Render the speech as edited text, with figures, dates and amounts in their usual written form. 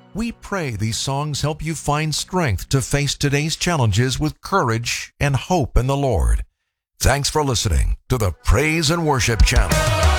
We pray these songs help you find strength to face today's challenges with courage and hope in the Lord. Thanks for listening to the Praise and Worship Channel.